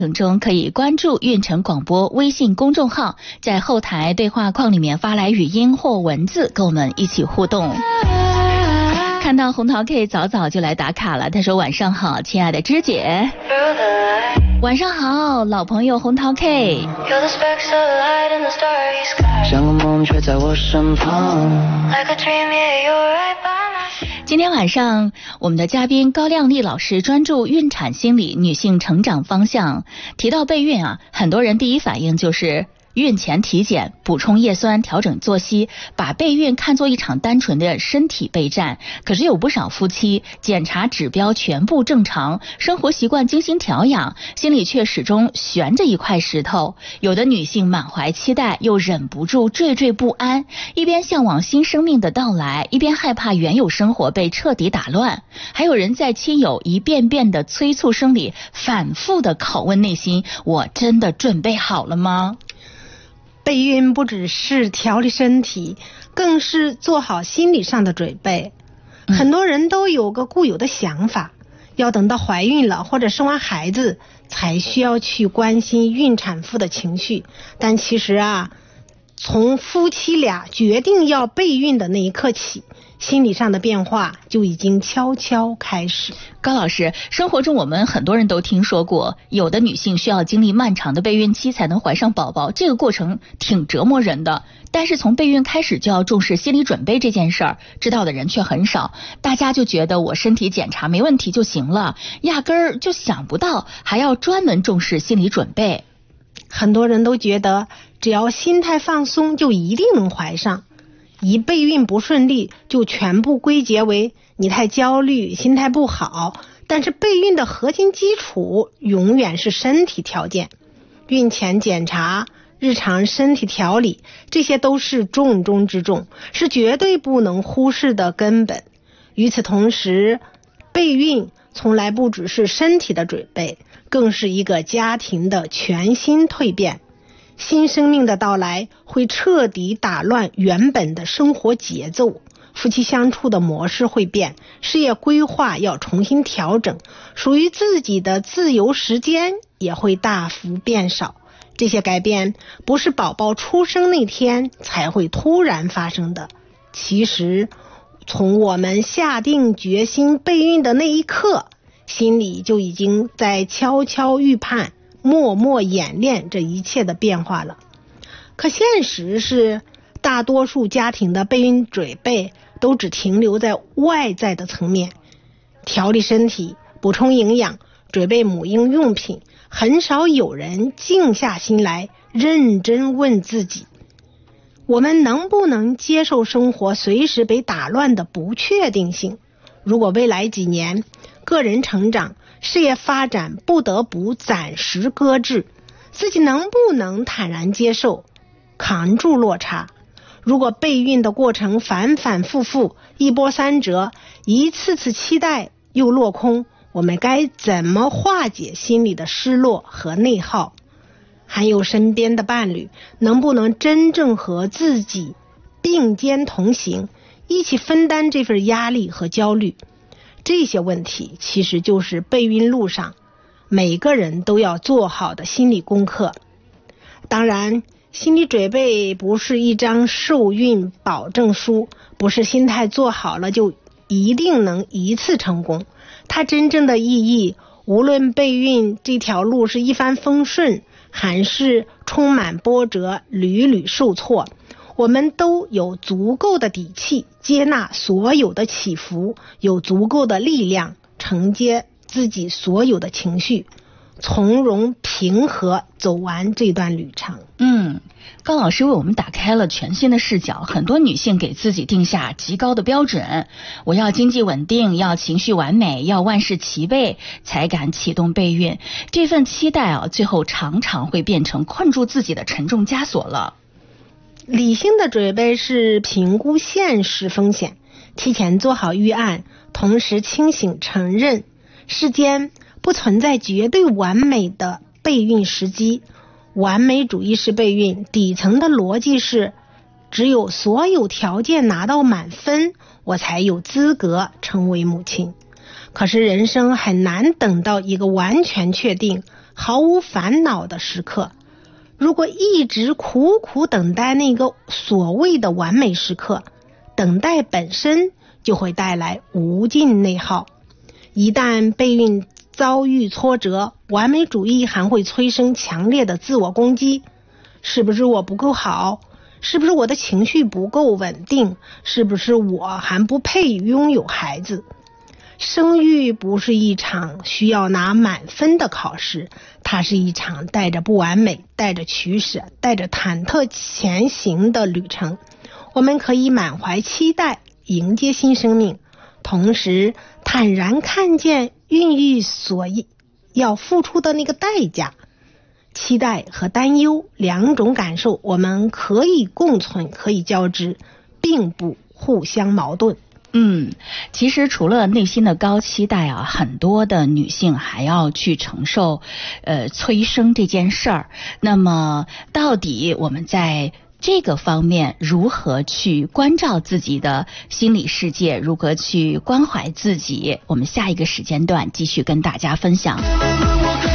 中可以关注运程广播微信公众号，在后台对话框里面发来语音或文字，跟我们一起互动。看到红桃 K 早早就来打卡了，他说晚上好，亲爱的芝姐。晚上好，老朋友红桃 K。像个梦却在我身旁。今天晚上我们的嘉宾高亮丽老师专注孕产心理女性成长方向，提到备孕啊，很多人第一反应就是孕前体检，补充叶酸，调整作息，把备孕看作一场单纯的身体备战。可是有不少夫妻检查指标全部正常，生活习惯精心调养，心里却始终悬着一块石头。有的女性满怀期待，又忍不住惴惴不安，一边向往新生命的到来，一边害怕原有生活被彻底打乱。还有人在亲友一遍遍的催促声里，反复的拷问内心：我真的准备好了吗？ 备孕不只是调理身体，更是做好心理上的准备。很多人都有个固有的想法，要等到怀孕了或者生完孩子才需要去关心孕产妇的情绪。但其实啊，从夫妻俩决定要备孕的那一刻起，心理上的变化就已经悄悄开始。 高老师，生活中我们很多人都听说过，有的女性需要经历漫长的备孕期才能怀上宝宝，这个过程挺折磨人的。但是从备孕开始就要重视心理准备这件事儿，知道的人却很少。大家就觉得我身体检查没问题就行了，压根儿就想不到还要专门重视心理准备。 很多人都觉得只要心态放松就一定能怀上，一备孕不顺利就全部归结为你太焦虑，心态不好。但是备孕的核心基础永远是身体条件，孕前检查、日常身体调理，这些都是重中之重，是绝对不能忽视的根本。与此同时，备孕从来不只是身体的准备，更是一个家庭的全新蜕变。新生命的到来会彻底打乱原本的生活节奏，夫妻相处的模式会变，事业规划要重新调整，属于自己的自由时间也会大幅变少。这些改变不是宝宝出生那天才会突然发生的，其实从我们下定决心备孕的那一刻，心里就已经在悄悄预判，默默演练这一切的变化了。可现实是，大多数家庭的备孕准备都只停留在外在的层面，调理身体、补充营养、准备母婴用品，很少有人静下心来认真问自己，我们能不能接受生活随时被打乱的不确定性？如果未来几年个人成长、事业发展不得不暂时搁置，自己能不能坦然接受，扛住落差？如果备孕的过程反反复复，一波三折，一次次期待又落空，我们该怎么化解心里的失落和内耗？还有身边的伴侣能不能真正和自己并肩同行，一起分担这份压力和焦虑？这些问题其实就是备孕路上每个人都要做好的心理功课。当然，心理准备不是一张受孕保证书，不是心态做好了就一定能一次成功。它真正的意义，无论备孕这条路是一帆风顺，还是充满波折，屡屡受挫，我们都有足够的底气接纳所有的起伏，有足够的力量承接自己所有的情绪，从容平和走完这段旅程。 高老师为我们打开了全新的视角，很多女性给自己定下极高的标准，我要经济稳定，要情绪完美，要万事齐备，才敢启动备孕。这份期待啊，最后常常会变成困住自己的沉重枷锁了。 理性的准备是评估现实风险，提前做好预案，同时清醒承认世间不存在绝对完美的备孕时机。完美主义式备孕底层的逻辑是，只有所有条件拿到满分，我才有资格成为母亲。可是人生很难等到一个完全确定、 毫无烦恼的时刻。如果一直苦苦等待那个所谓的完美时刻，等待本身就会带来无尽内耗。一旦备孕遭遇挫折，完美主义还会催生强烈的自我攻击。是不是我不够好？是不是我的情绪不够稳定？是不是我还不配拥有孩子？生育不是一场需要拿满分的考试，它是一场带着不完美、带着取舍、带着忐忑前行的旅程。我们可以满怀期待迎接新生命，同时坦然看见孕育所要付出的那个代价。期待和担忧两种感受，我们可以共存，可以交织，并不互相矛盾。 其实除了内心的高期待啊，很多的女性还要去承受催生这件事儿。那么到底我们在这个方面如何去关照自己的心理世界，如何去关怀自己？我们下一个时间段继续跟大家分享。